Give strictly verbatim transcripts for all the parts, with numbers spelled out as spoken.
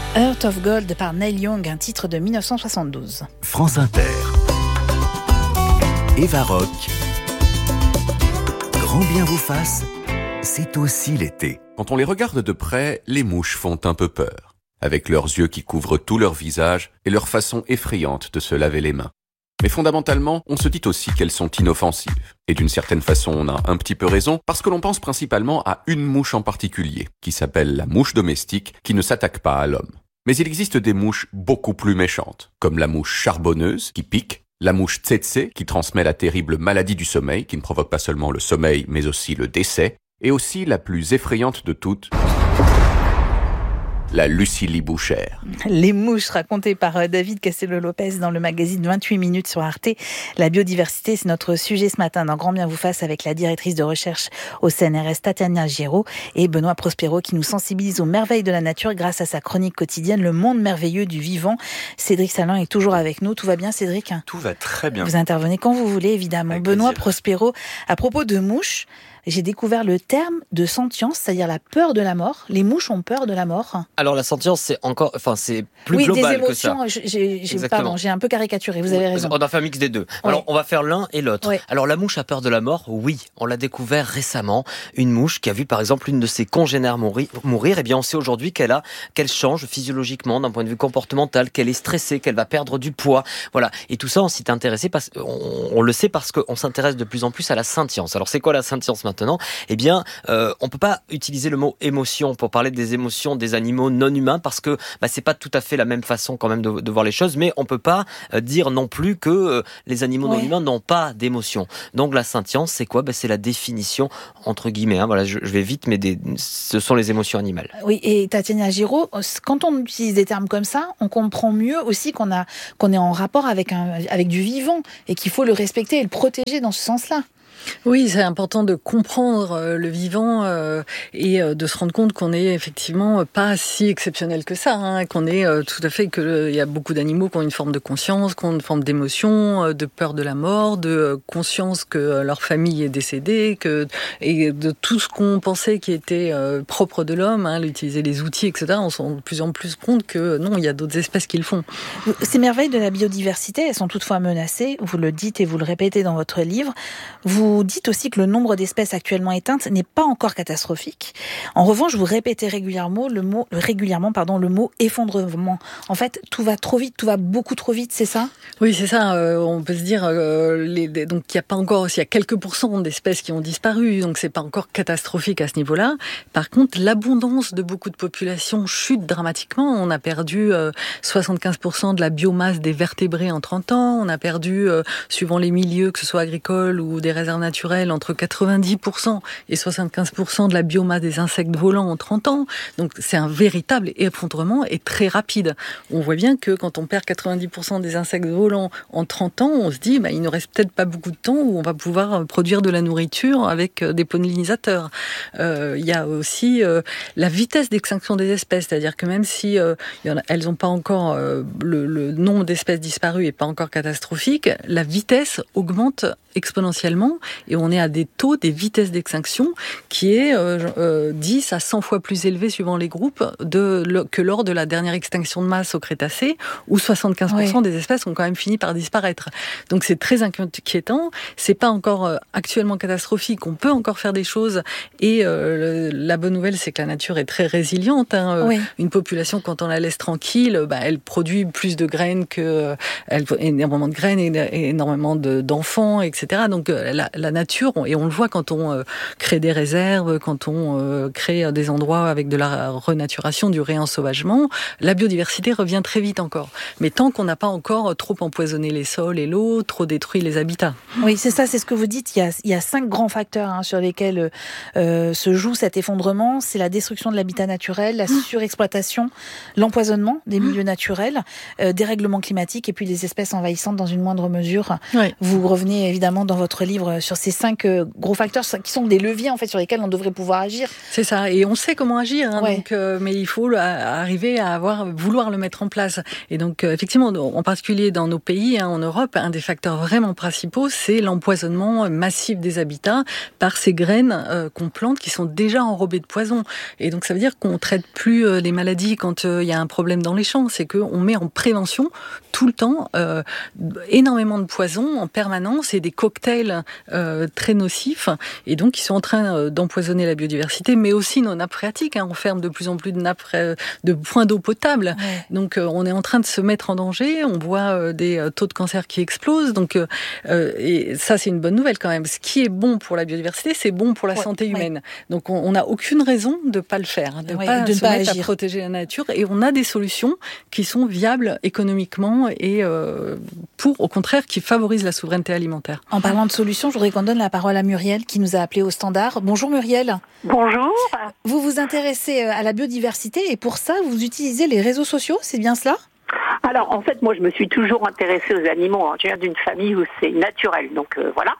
Heart of Gold par Neil Young, un titre de dix-neuf cent soixante-douze. France Inter. Eva Rock. Grand bien vous fasse, c'est aussi l'été. Quand on les regarde de près, les mouches font un peu peur, avec leurs yeux qui couvrent tout leur visage et leur façon effrayante de se laver les mains. Mais fondamentalement, on se dit aussi qu'elles sont inoffensives. Et d'une certaine façon, on a un petit peu raison, parce que l'on pense principalement à une mouche en particulier, qui s'appelle la mouche domestique, qui ne s'attaque pas à l'homme. Mais il existe des mouches beaucoup plus méchantes, comme la mouche charbonneuse, qui pique, la mouche tsetse, qui transmet la terrible maladie du sommeil, qui ne provoque pas seulement le sommeil, mais aussi le décès, et aussi la plus effrayante de toutes, la Lucilie Bouchère. Les mouches racontées par David Castello-Lopez dans le magazine vingt-huit minutes sur Arte. La biodiversité, c'est notre sujet ce matin dans Grand bien vous fasse avec la directrice de recherche au C N R S Tatiana Giraud et Benoît Prospero qui nous sensibilise aux merveilles de la nature grâce à sa chronique quotidienne Le monde merveilleux du vivant. Cédric Salin est toujours avec nous. Tout va bien, Cédric ? Tout va très bien. Vous intervenez quand vous voulez, évidemment. Avec Benoît plaisir. Prospero, à propos de mouches, j'ai découvert le terme de sentience, c'est-à-dire la peur de la mort. Les mouches ont peur de la mort. Alors la sentience, c'est encore, enfin c'est plus oui, global des que ça. émotions. J'ai, j'ai, Exactement. pardon, j'ai un peu caricaturé. Vous avez Oui, raison. On a fait un mix des deux. Alors Oui. on va faire l'un et l'autre. Oui. Alors la mouche a peur de la mort, oui. On l'a découvert récemment. Une mouche qui a vu par exemple une de ses congénères mourir. mourir. Eh bien on sait aujourd'hui qu'elle a, qu'elle change physiologiquement d'un point de vue comportemental, qu'elle est stressée, qu'elle va perdre du poids. Voilà. Et tout ça, on s'y est intéressé parce on, on le sait parce qu'on s'intéresse de plus en plus à la sentience. Alors c'est quoi la sentience maintenant ? Eh bien Euh, on peut pas utiliser le mot émotion pour parler des émotions des animaux non humains parce que bah, c'est pas tout à fait la même façon quand même de, de voir les choses, mais on peut pas euh, dire non plus que euh, les animaux Ouais. non humains n'ont pas d'émotion. Donc la sentience, c'est quoi ? bah, C'est la définition entre guillemets. Hein, voilà, je, je vais vite, mais des, ce sont les émotions animales. Oui, et Tatiana Giraud, quand on utilise des termes comme ça, on comprend mieux aussi qu'on a qu'on est en rapport avec un avec du vivant et qu'il faut le respecter et le protéger dans ce sens-là. Oui, c'est important de comprendre euh, le vivant euh, et euh, de se rendre compte qu'on est effectivement pas si exceptionnel que ça, hein, qu'on est euh, tout à fait que euh, il y a beaucoup d'animaux qui ont une forme de conscience, qui ont une forme d'émotion, euh, de peur de la mort, de euh, conscience que euh, leur famille est décédée, que et de tout ce qu'on pensait qui était euh, propre de l'homme, hein, d'utiliser les outils, et cetera. On se rend de plus en plus compte que non, il y a d'autres espèces qui le font. Ces merveilles de la biodiversité, elles sont toutefois menacées. Vous le dites et vous le répétez dans votre livre. Vous Vous dites aussi que le nombre d'espèces actuellement éteintes n'est pas encore catastrophique. En revanche, vous répétez régulièrement le mot, régulièrement, pardon, le mot effondrement. En fait, tout va trop vite, tout va beaucoup trop vite, c'est ça ? Oui, c'est ça. Euh, on peut se dire, euh, les, donc il y a pas encore, il y a quelques pourcents d'espèces qui ont disparu, donc c'est pas encore catastrophique à ce niveau-là. Par contre, l'abondance de beaucoup de populations chute dramatiquement. On a perdu euh, soixante-quinze pour cent de la biomasse des vertébrés en trente ans. On a perdu, euh, suivant les milieux, que ce soit agricoles ou des réserves naturelles, entre quatre-vingt-dix pour cent et soixante-quinze pour cent de la biomasse des insectes volants en trente ans. Donc c'est un véritable effondrement et très rapide. On voit bien que quand on perd quatre-vingt-dix pour cent des insectes volants en trente ans, on se dit bah, il ne reste peut-être pas beaucoup de temps où on va pouvoir produire de la nourriture avec des pollinisateurs. Euh, il y a aussi euh, la vitesse d'extinction des espèces, c'est-à-dire que même si euh, y en a, elles n'ont pas encore euh, le, le nombre d'espèces disparues n'est pas encore catastrophique, la vitesse augmente exponentiellement et on est à des taux, des vitesses d'extinction qui est euh, euh, dix à cent fois plus élevé suivant les groupes de, le, que lors de la dernière extinction de masse au Crétacé où soixante-quinze pour cent oui. des espèces ont quand même fini par disparaître. Donc c'est très inquiétant, c'est pas encore euh, actuellement catastrophique, on peut encore faire des choses et euh, la bonne nouvelle c'est que la nature est très résiliente. Hein. Oui. Une population quand on la laisse tranquille, bah, elle produit plus de graines que euh, elle, énormément de graines et énormément de, d'enfants, et cetera. Donc la, la nature, et on le voit quand on euh, crée des réserves, quand on euh, crée des endroits avec de la renaturation, du réensauvagement, la biodiversité revient très vite encore. Mais tant qu'on n'a pas encore trop empoisonné les sols et l'eau, trop détruit les habitats. Oui, c'est ça, c'est ce que vous dites. Il y a, il y a cinq grands facteurs hein, sur lesquels euh, se joue cet effondrement. C'est la destruction de l'habitat naturel, la surexploitation, l'empoisonnement des milieux naturels, euh, dérèglement climatique et puis les espèces envahissantes dans une moindre mesure. Oui. Vous revenez évidemment dans votre livre sur ces cinq euh, gros facteurs qui sont des leviers en fait sur lesquels on devrait pouvoir agir. C'est ça, et on sait comment agir, hein, ouais. donc, euh, mais il faut arriver à avoir, vouloir le mettre en place. Et donc euh, effectivement, en particulier dans nos pays, hein, en Europe, un des facteurs vraiment principaux, c'est l'empoisonnement massif des habitats par ces graines euh, qu'on plante qui sont déjà enrobées de poison. Et donc ça veut dire qu'on traite plus euh, les maladies quand il euh, y a un problème dans les champs, c'est qu'on met en prévention tout le temps euh, énormément de poison en permanence et des cocktails euh, très nocifs, et donc ils sont en train euh, d'empoisonner la biodiversité, mais aussi nos nappes phréatiques. Hein, on ferme de plus en plus de nappes, euh, de points d'eau potable. Ouais. Donc euh, on est en train de se mettre en danger. On voit euh, des euh, taux de cancer qui explosent. Donc euh, et ça c'est une bonne nouvelle quand même. Ce qui est bon pour la biodiversité, c'est bon pour la ouais. santé humaine. Ouais. Donc on n'a aucune raison de pas le faire, de ne ouais, pas de se pas mettre agir. À protéger la nature. Et on a des solutions qui sont viables économiquement et euh, pour, au contraire, qui favorisent la souveraineté alimentaire. En parlant de solutions, je voudrais qu'on donne la parole à Muriel qui nous a appelé au standard. Bonjour Muriel. Bonjour. Vous vous intéressez à la biodiversité et pour ça, vous utilisez les réseaux sociaux, c'est bien cela ? Alors, en fait, moi, je me suis toujours intéressée aux animaux. Je viens d'une famille où c'est naturel, donc euh, voilà.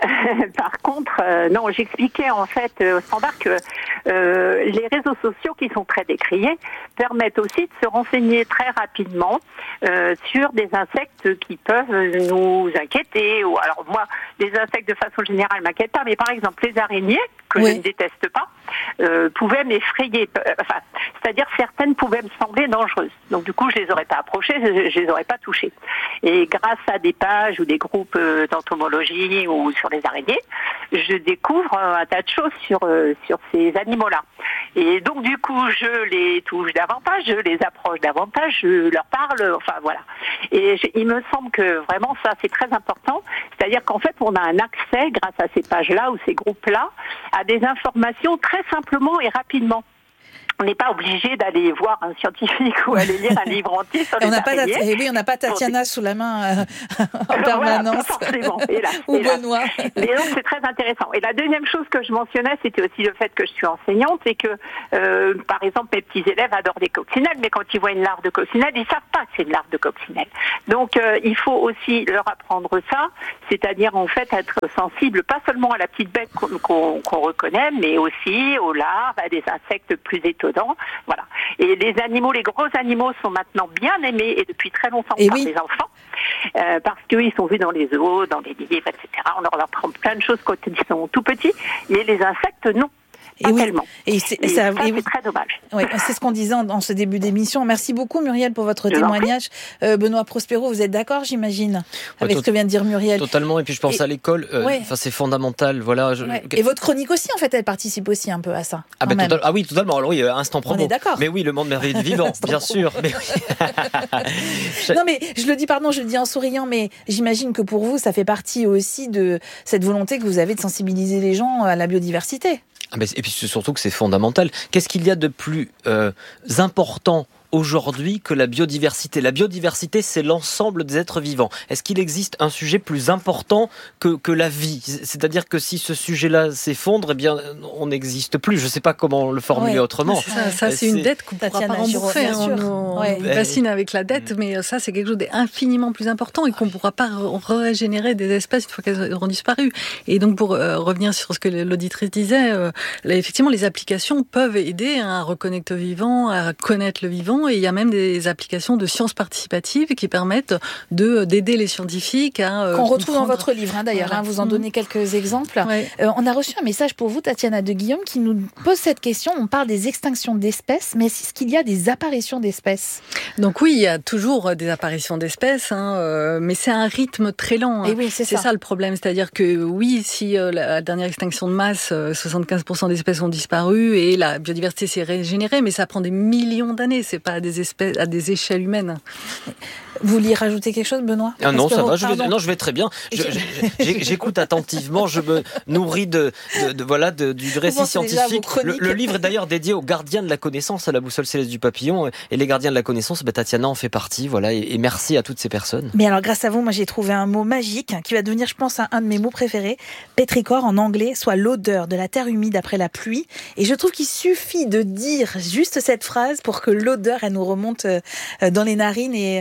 Par contre, euh, non, j'expliquais en fait euh, au standard que euh, les réseaux sociaux, qui sont très décriés, permettent aussi de se renseigner très rapidement euh, sur des insectes qui peuvent nous inquiéter. Ou alors, moi, les insectes de façon générale m'inquiètent pas, mais par exemple, les araignées, que oui. je ne déteste pas, euh, pouvaient m'effrayer. Enfin, c'est-à-dire certaines pouvaient me sembler dangereuses. Donc du coup, je les aurais pas approchées, je, je les aurais pas touchées. Et grâce à des pages ou des groupes euh, d'entomologie ou sur les araignées, je découvre euh, un tas de choses sur euh, sur ces animaux-là. Et donc du coup, je les touche davantage, je les approche davantage, je leur parle, enfin voilà. Et je, il me semble que vraiment ça, c'est très important. C'est-à-dire qu'en fait, on a un accès grâce à ces pages-là ou ces groupes-là à des informations très simplement et rapidement. On n'est pas obligé d'aller voir un scientifique ou aller lire un livre entier sur les on araignées. Pas, et oui, on n'a pas Tatiana sous la main euh, en permanence. Voilà, forcément. Et là, ou et là. Benoît. Et donc, c'est très intéressant. Et la deuxième chose que je mentionnais, c'était aussi le fait que je suis enseignante et que, euh, par exemple, mes petits élèves adorent des coccinelles, mais quand ils voient une larve de coccinelle, ils savent pas que c'est une larve de coccinelle. Donc, euh, il faut aussi leur apprendre ça, c'est-à-dire, en fait, être sensible pas seulement à la petite bête qu'on, qu'on, qu'on reconnaît, mais aussi aux larves, à des insectes plus étonnants. Voilà. Et les animaux, les gros animaux sont maintenant bien aimés et depuis très longtemps et par oui. les enfants, euh, parce qu'ils sont vus dans les zoos, dans les livres, et cetera. On leur apprend plein de choses quand ils sont tout petits, mais les insectes, non. Pas et oui. tellement. Et c'est, et ça, ça, et c'est oui. très dommage. Oui, c'est ce qu'on disait en, en ce début d'émission. Merci beaucoup Muriel pour votre je témoignage. Euh, Benoît Prospero, vous êtes d'accord, j'imagine, ouais, avec tot- ce que vient de dire Muriel. Totalement. Et puis je pense et, à l'école. Euh, ouais. c'est fondamental. Voilà. Je... Ouais. Et votre chronique aussi, en fait, elle participe aussi un peu à ça. Ah, ben, total... ah oui, totalement. Alors oui, instant promo. On est d'accord. Mais oui, le monde merveilleux vivant, bien sûr. Mais oui. je... Non mais je le dis, pardon, je le dis en souriant, mais j'imagine que pour vous, ça fait partie aussi de cette volonté que vous avez de sensibiliser les gens à la biodiversité. Et puis c'est surtout que c'est fondamental. Qu'est-ce qu'il y a de plus euh, important aujourd'hui que la biodiversité? La biodiversité, c'est l'ensemble des êtres vivants. Est-ce qu'il existe un sujet plus important que, que la vie? C'est-à-dire que si ce sujet-là s'effondre, eh bien, on n'existe plus. Je ne sais pas comment le formuler ouais, autrement. Ça, ça c'est, c'est une dette qu'on ne pourra pas rembourser. On nous ouais. fascine avec la dette, mais ça, c'est quelque chose d'infiniment plus important et qu'on ne pourra pas régénérer des espèces une fois qu'elles auront disparu. Et donc, pour euh, revenir sur ce que l'auditrice disait, euh, là, effectivement, les applications peuvent aider à reconnecter au vivant, à connaître le vivant. Et il y a même des applications de sciences participatives qui permettent de, d'aider les scientifiques à euh, qu'on retrouve comprendre. Dans votre livre, hein, d'ailleurs. Voilà. Hein, vous en donnez quelques exemples. Ouais. Euh, on a reçu un message pour vous, Tatiana de Guillaume, qui nous pose cette question. On parle des extinctions d'espèces, mais est-ce qu'il y a des apparitions d'espèces? Donc oui, il y a toujours des apparitions d'espèces, hein, euh, mais c'est un rythme très lent. Hein. Et oui, c'est, c'est ça. ça le problème. C'est-à-dire que oui, si euh, la dernière extinction de masse, euh, soixante-quinze pour cent des espèces ont disparu et la biodiversité s'est régénérée, mais ça prend des millions d'années. C'est pas à des espèces, à des échelles humaines. Vous vouliez rajouter quelque chose, Benoît? Ah non, ça va. Je vais, non, je vais très bien. Je, je, j'écoute attentivement. Je me nourris de, de, de voilà, de, du récit scientifique. Le, le livre est d'ailleurs dédié aux gardiens de la connaissance, à la boussole céleste du papillon. Et les gardiens de la connaissance, ben, Tatiana en fait partie. Voilà, et, et merci à toutes ces personnes. Mais alors, grâce à vous, moi, j'ai trouvé un mot magique qui va devenir, je pense, un, un de mes mots préférés. Pétrichor en anglais, soit l'odeur de la terre humide après la pluie. Et je trouve qu'il suffit de dire juste cette phrase pour que l'odeur, elle nous remonte dans les narines et que ça fasse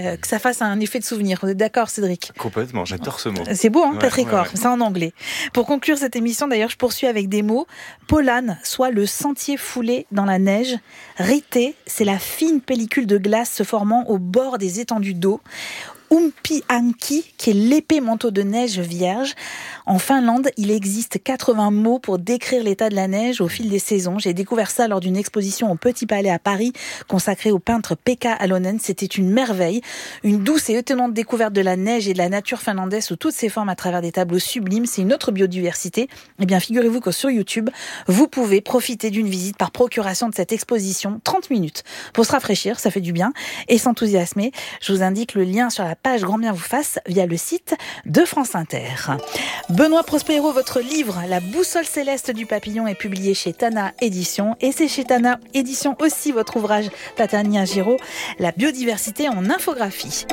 face à un effet de souvenir. Vous êtes d'accord, Cédric ? Complètement, j'adore ce mot. C'est beau, hein, ouais, Petrichor, ouais, ouais. c'est en anglais. Pour conclure cette émission, d'ailleurs, je poursuis avec des mots. Pollan, soit le sentier foulé dans la neige. Rité, c'est la fine pellicule de glace se formant au bord des étendues d'eau. Umpihanki, qui est l'épais manteau de neige vierge. En Finlande, il existe quatre-vingts mots pour décrire l'état de la neige au fil des saisons. J'ai découvert ça lors d'une exposition au Petit Palais à Paris, consacrée au peintre Pekka Alonen. C'était une merveille, une douce et étonnante découverte de la neige et de la nature finlandaise sous toutes ses formes à travers des tableaux sublimes. C'est une autre biodiversité. Eh bien, figurez-vous que sur YouTube, vous pouvez profiter d'une visite par procuration de cette exposition, trente minutes, pour se rafraîchir, ça fait du bien, et s'enthousiasmer. Je vous indique le lien sur la page Grand Bien vous fasse via le site de France Inter. Benoît Prospero, votre livre La boussole céleste du papillon est publié chez Tana Éditions, et c'est chez Tana Éditions aussi votre ouvrage Tatiana Giraud, La biodiversité en infographie.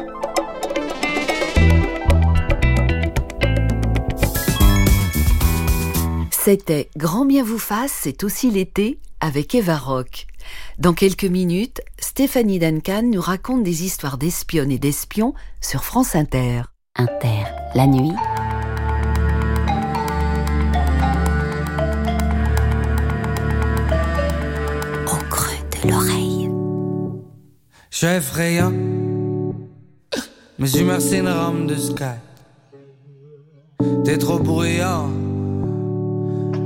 C'était Grand Bien vous fasse, c'est aussi l'été avec Eva Rock. Dans quelques minutes, Stéphanie Duncan nous raconte des histoires d'espionnes et d'espions sur France Inter. Inter, la nuit. Au creux de l'oreille. Je suis effrayant. Mes humeurs, c'est une rame de sky. T'es trop bruyant.